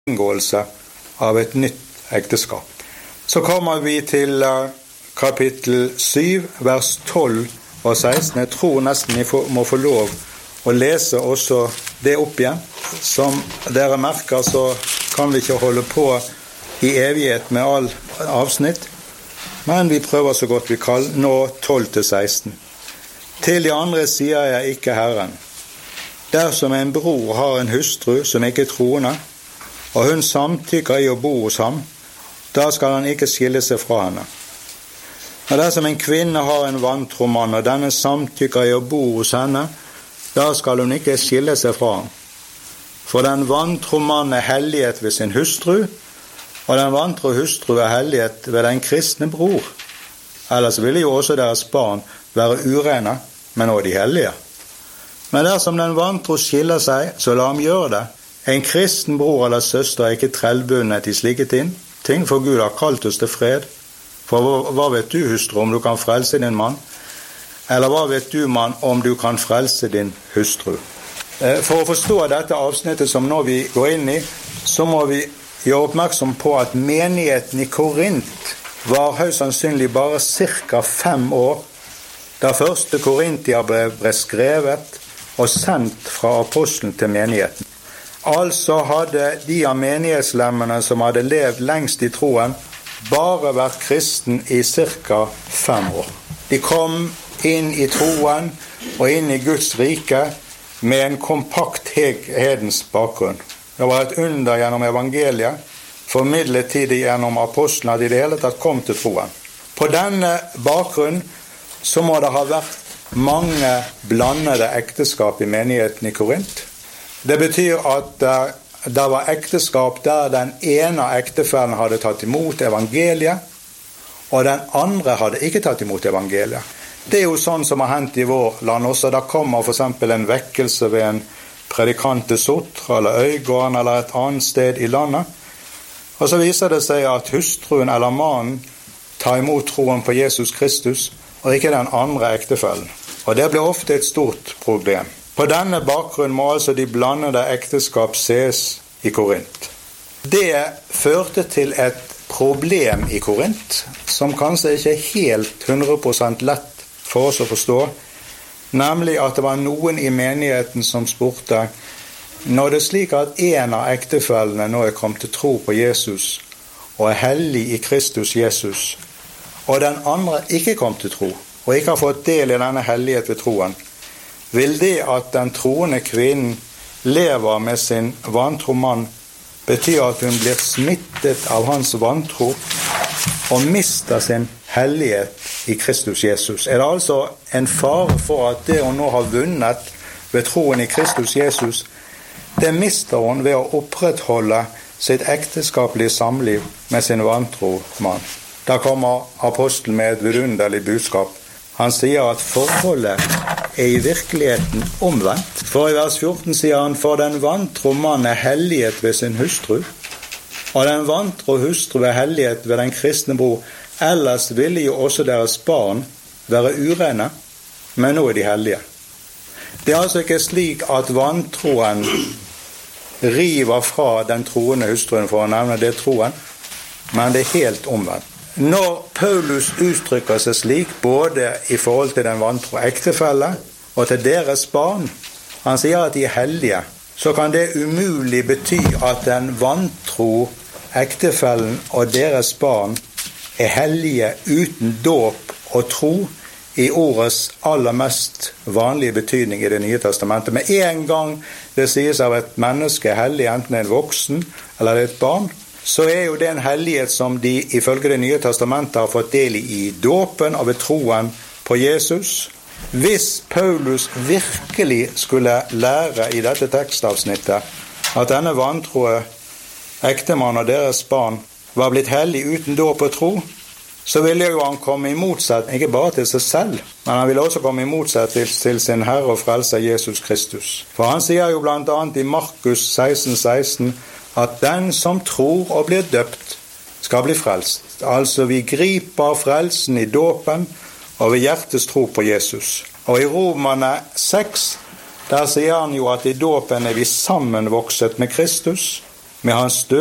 inngåelse av et nytt ekteskap. Så kommer vi til kapittel 7, vers 12 og 16. Jeg tror nesten vi må få lov å lese også det opp igjen. Som dere merker, så kan vi ikke holde på i evighet med all avsnitt, men vi prøver så godt vi kan, nå 12-16. Til de andre sier jeg ikke Herren. Dersom en bror har en hustru som ikke er troende, og hun samtykker i å bo hos ham, da skal han ikke skille seg fra henne. Og dersom en kvinne har en vantro mann, og denne samtykker i å bo hos henne, da skal hun ikke skille seg fra ham. For den vantro mann er hellighet ved sin hustru, og den vantro hustru er hellighet ved den kristne bror. Ellers ville jo også deres barn være urene, men også de hellige. Men dersom den vantro skiller seg, så la ham gjøre det. En kristen bror eller søster er ikke trellbundet i slike ting, for Gud har kalt oss til fred. For hva vet du, hustru, om du kan frelse din mann? Eller hva vet du, mann, om du kan frelse din hustru? For å forstå dette avsnittet som nå vi går inn i, så må vi gjøre oppmerksom på at menigheten i Korint var høyst sannsynlig bare cirka 5 år, da første Korintiabrev ble skrevet og sendt fra apostelen til menigheten. Altså hadde de av menighetslemmene som hadde levd lengst i troen, bare vært kristen i cirka 5 år. De kom inn i troen og inn i Guds rike med en kompakt hedens bakgrunn. Det var et under gjennom evangeliet, formidlet tidlig gjennom apostlene at de hele tatt kom til troen. På denne bakgrunn så må det ha vært mange blandede ekteskap i menigheten i Korint. Det betyr at det var ekteskap der den ene av ektefellene hadde tatt imot evangeliet, og den andre hadde ikke tatt imot evangeliet. Det er jo sånn som har hendt i vår land også. Da kommer for eksempel en vekkelse ved en predikant til Sotra eller Øygården eller et annet sted i landet. Og så viser det seg at hustruen eller mannen tar imot troen på Jesus Kristus, og ikke den andre ektefellen. Og det blir ofte et stort problem. På denne bakgrunn må altså de blandede ekteskap ses i Korint. Det førte til et problem i Korint, som kanskje ikke er helt 100% lett for oss å forstå, nemlig at det var noen i menigheten som spurte, når det er slik at en av ektefellene nå er kommet til tro på Jesus, og er hellig i Kristus Jesus, og den andre ikke kom til tro, og ikke har fått del i denne hellighet ved troen, vil det at den troende kvinnen lever med sin vantro mann bety at hun blir smittet av hans vantro og mister sin hellighet i Kristus Jesus? Er det altså en fare for at det hun nå har vunnet ved troen i Kristus Jesus, det mister hun ved å opprettholde sitt ekteskapelige samliv med sin vantro mann? Da kommer apostelen med et vidunderlig budskap. Han sier at forholdet er i virkeligheten omvendt. For i vers 14 sier han, for den vantro mann er hellighet ved sin hustru, og den vantro hustru er hellighet ved den kristne bror. Ellers ville jo også deres barn være urene, men nå er de hellige. Det er altså ikke slik at vantroen river fra den troende hustruen, for å nevne det troen, men det er helt omvendt. Når Paulus uttrykker seg slik, både i forhold til den vantro ektefelle og til deres barn, han sier at de er hellige, så kan det umulig bety at den vantro ektefellen og deres barn er hellige uten dåp og tro i ordets aller mest vanlige betydning i Det nye testamentet. Med en gang det sies av et menneske hellig, enten en voksen eller et barn, så er jo det en hellighet som de ifølge Det nye testamentet har fått del i dåpen og ved troen på Jesus. Hvis Paulus virkelig skulle lære i dette tekstavsnittet at denne vantroe ektemann og deres barn var blitt hellig uten dåp og tro, så ville jo han komme i motsetning, ikke bare til seg selv, men han ville også komme i motsetning til sin Herre og Frelser Jesus Kristus. For han sier jo blant annet i Markus 16:16 at den som tror og blir døpt skal bli frelst. Altså vi griper frelsen i dåpen og ved hjertets tro på Jesus. Og i Romerne 6, der sier han jo at i dåpen er vi sammenvokset med Kristus, med hans død